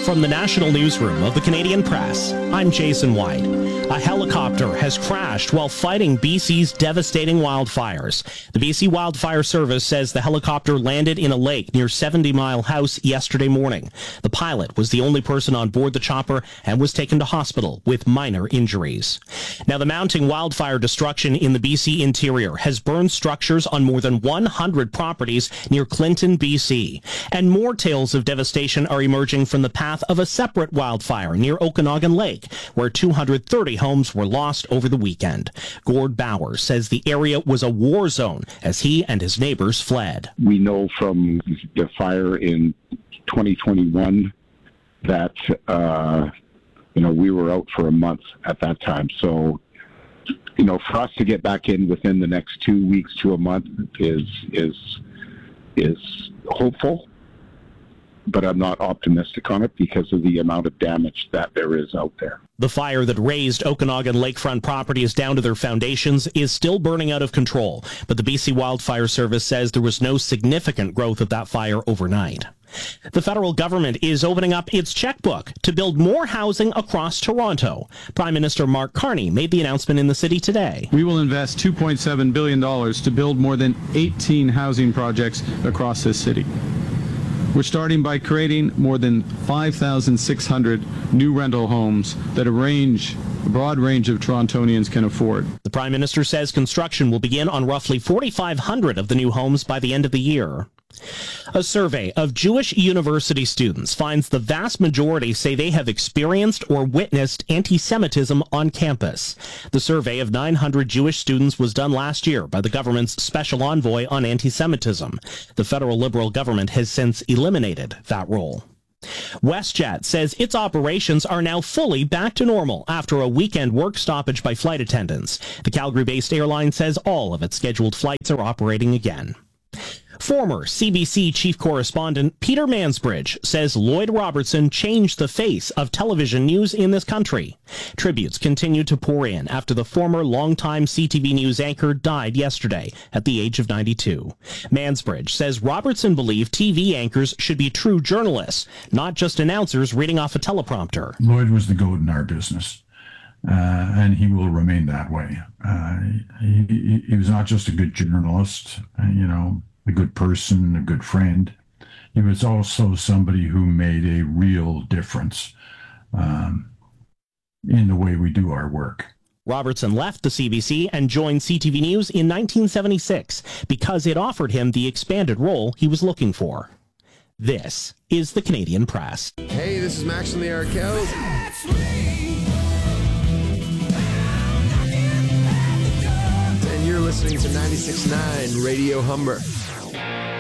From the national newsroom of the Canadian Press, I'm Jason White. A helicopter has crashed while fighting BC's devastating wildfires. The BC Wildfire Service says the helicopter landed in a lake near 70 Mile House yesterday morning. The pilot was the only person on board the chopper and was taken to hospital with minor injuries. Now, the mounting wildfire destruction in the BC interior has burned structures on more than 100 properties near Clinton, BC. And more tales of devastation are emerging from the path of a separate wildfire near Okanagan Lake, where 230 homes were lost over the weekend. Gord Bauer says the area was a war zone as he and his neighbors fled. We know from the fire in 2021 that, we were out for a month at that time. So, for us to get back in within the next 2 weeks to a month is hopeful. But I'm not optimistic on it because of the amount of damage that there is out there. The fire that razed Okanagan lakefront properties down to their foundations is still burning out of control, but the BC Wildfire Service says there was no significant growth of that fire overnight. The federal government is opening up its checkbook to build more housing across Toronto. Prime Minister Mark Carney made the announcement in the city today. We will invest $2.7 billion to build more than 18 housing projects across this city. We're starting by creating more than 5,600 new rental homes that a broad range of Torontonians can afford. The Prime Minister says construction will begin on roughly 4,500 of the new homes by the end of the year. A survey of Jewish university students finds the vast majority say they have experienced or witnessed anti-Semitism on campus. The survey of 900 Jewish students was done last year by the government's special envoy on anti-Semitism. The federal Liberal government has since eliminated that role. WestJet says its operations are now fully back to normal after a weekend work stoppage by flight attendants. The Calgary-based airline says all of its scheduled flights are operating again. Former CBC chief correspondent Peter Mansbridge says Lloyd Robertson changed the face of television news in this country. Tributes continue to pour in after the former longtime CTV News anchor died yesterday at the age of 92. Mansbridge says Robertson believed TV anchors should be true journalists, not just announcers reading off a teleprompter. Lloyd was the goat in our business. And he will remain that way. He was not just a good journalist, a good person, a good friend. He was also somebody who made a real difference in the way we do our work. Robertson left the CBC and joined CTV News in 1976 because it offered him the expanded role he was looking for. This is the Canadian Press. Hey, this is Max from the Arkells. And you're listening to 96.9 Radio Humber.